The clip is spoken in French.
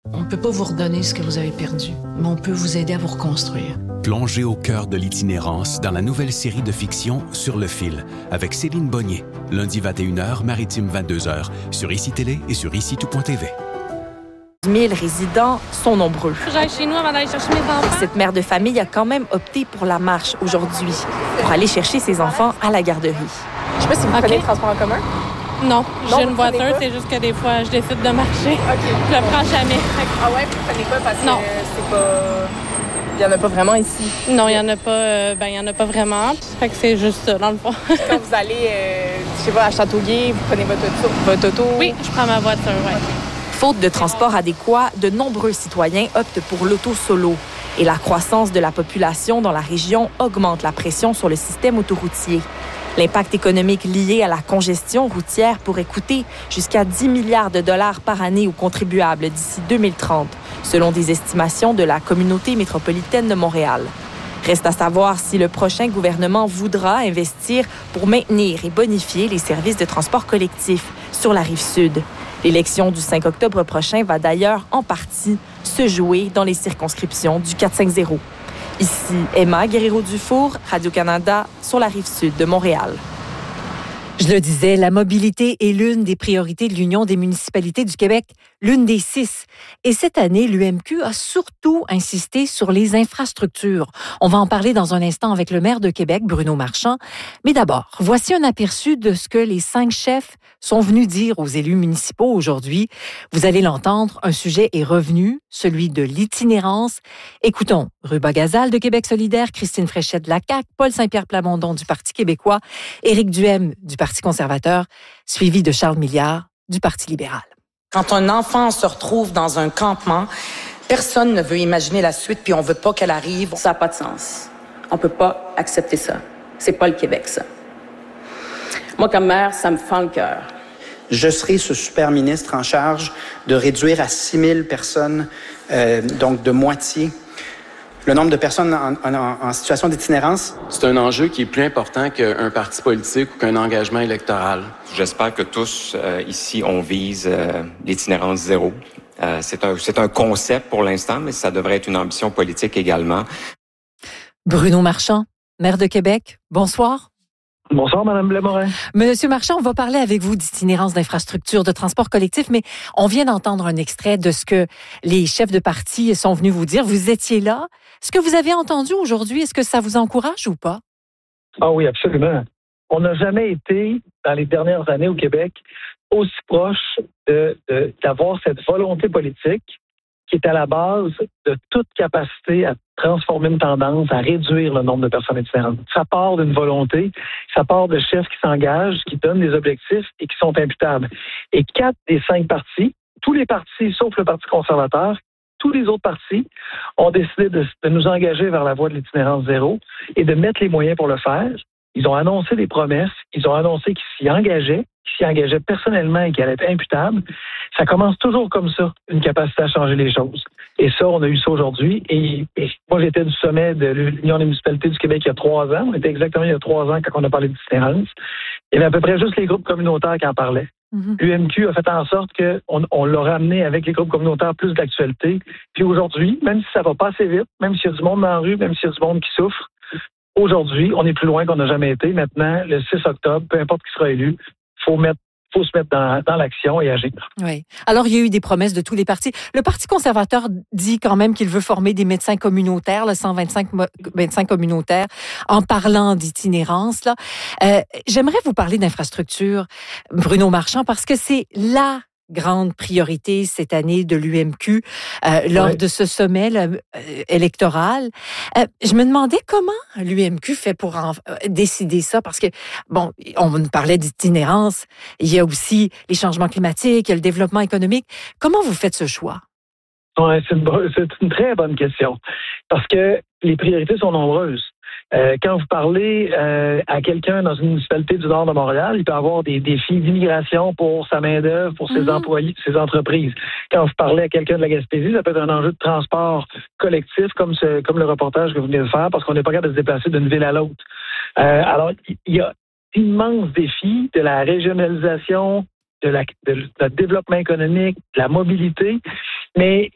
On ne peut pas vous redonner ce que vous avez perdu, mais on peut vous aider à vous reconstruire. Plongez au cœur de l'itinérance dans la nouvelle série de fiction Sur le fil avec Céline Bonnier. Lundi 21h, maritime 22h, sur ICI Télé et sur ICITout.tv. 1000 résidents sont nombreux. J'aille chez nous avant d'aller chercher mes enfants. Cette mère de famille a quand même opté pour la marche aujourd'hui pour aller chercher ses enfants à la garderie. Je sais pas si vous prenez le transport en commun. Non, j'ai une vous voiture, prenez pas? c'est juste que des fois, je décide de marcher. OK. Je le prends jamais. Ah ouais, vous prenez pas parce Non. que c'est pas... Il y en a pas vraiment ici. Non, il y en a pas. Il y en a pas vraiment. Fait que c'est juste ça, dans le fond. Quand vous allez, je sais pas, à Châteauguay, vous prenez votre auto. Oui, je prends ma voiture, ouais. Faute de transport adéquat, de nombreux citoyens optent pour l'auto solo. Et la croissance de la population dans la région augmente la pression sur le système autoroutier. L'impact économique lié à la congestion routière pourrait coûter jusqu'à 10 milliards de dollars par année aux contribuables d'ici 2030, selon des estimations de la communauté métropolitaine de Montréal. Reste à savoir si le prochain gouvernement voudra investir pour maintenir et bonifier les services de transport collectif sur la Rive-Sud. L'élection du 5 octobre prochain va d'ailleurs en partie se jouer dans les circonscriptions du 450. Ici Emma Guerrero-Dufour, Radio-Canada, sur la Rive-Sud de Montréal. Je le disais, la mobilité est l'une des priorités de l'Union des municipalités du Québec, l'une des 6. Et cette année, l'UMQ a surtout insisté sur les infrastructures. On va en parler dans un instant avec le maire de Québec, Bruno Marchand. Mais d'abord, voici un aperçu de ce que les 5 chefs sont venus dire aux élus municipaux aujourd'hui. Vous allez l'entendre, un sujet est revenu, celui de l'itinérance. Écoutons Ruba Gazal de Québec solidaire, Christine Fréchette de la CAQ, Paul Saint-Pierre Plamondon du Parti québécois, Éric Duhem du Parti conservateur, suivi de Charles Milliard du Parti libéral. Quand un enfant se retrouve dans un campement, personne ne veut imaginer la suite, puis on veut pas qu'elle arrive. Ça n'a pas de sens. On peut pas accepter ça. C'est pas le Québec, ça. Moi, comme maire, ça me fend le cœur. Je serai ce super ministre en charge de réduire à 6 000 personnes, donc de moitié, le nombre de personnes en situation d'itinérance. C'est un enjeu qui est plus important qu'un parti politique ou qu'un engagement électoral. J'espère que tous, ici, on vise l'itinérance zéro. C'est un concept pour l'instant, mais ça devrait être une ambition politique également. Bruno Marchand, maire de Québec, bonsoir. Bonsoir, Mme Blamorin. Monsieur Marchand, on va parler avec vous d'itinérance d'infrastructures, de transport collectif, mais on vient d'entendre un extrait de ce que les chefs de parti sont venus vous dire. Vous étiez là. Ce que vous avez entendu aujourd'hui, est-ce que ça vous encourage ou pas? Ah oui, absolument. On n'a jamais été, dans les dernières années au Québec, aussi proche d'avoir cette volonté politique qui est à la base de toute capacité à transformer une tendance, à réduire le nombre de personnes itinérantes. Ça part d'une volonté, ça part de chefs qui s'engagent, qui donnent des objectifs et qui sont imputables. Et 4 des 5 partis, tous les partis sauf le Parti conservateur, tous les autres partis ont décidé de nous engager vers la voie de l'itinérance zéro et de mettre les moyens pour le faire. Ils ont annoncé des promesses, ils ont annoncé qu'ils s'y engageaient personnellement et qu'ils allaient être imputables. Ça commence toujours comme ça, une capacité à changer les choses. Et ça, on a eu ça aujourd'hui. Et moi, j'étais du sommet de l'Union des municipalités du Québec il y a 3 ans. On était exactement il y a 3 ans quand on a parlé d'itinérance. Il y avait à peu près juste les groupes communautaires qui en parlaient. L'UMQ a fait en sorte qu'on l'a ramené avec les groupes communautaires plus d'actualité. Puis aujourd'hui, même si ça va pas assez vite, même s'il y a du monde dans la rue, même s'il y a du monde qui souffre, aujourd'hui, on est plus loin qu'on n'a jamais été. Maintenant, le 6 octobre, peu importe qui sera élu, faut se mettre dans l'action et agir. Oui. Alors, il y a eu des promesses de tous les partis. Le Parti conservateur dit quand même qu'il veut former des médecins communautaires, 125 médecins communautaires, en parlant d'itinérance. Là. J'aimerais vous parler d'infrastructure, Bruno Marchand, parce que c'est la grande priorité cette année de l'UMQ lors de ce sommet électoral. Je me demandais comment l'UMQ fait pour décider ça, parce que, bon, on nous parlait d'itinérance, il y a aussi les changements climatiques, il y a le développement économique. Comment vous faites ce choix? Ouais, c'est une très bonne question, parce que les priorités sont nombreuses. Quand vous parlez à quelqu'un dans une municipalité du nord de Montréal, il peut avoir des défis d'immigration pour sa main-d'œuvre, pour ses employés, ses entreprises. Quand vous parlez à quelqu'un de la Gaspésie, ça peut être un enjeu de transport collectif, comme le reportage que vous venez de faire, parce qu'on n'est pas capable de se déplacer d'une ville à l'autre. Alors, il y a d'immenses défis de la régionalisation, de le développement économique, de la mobilité, mais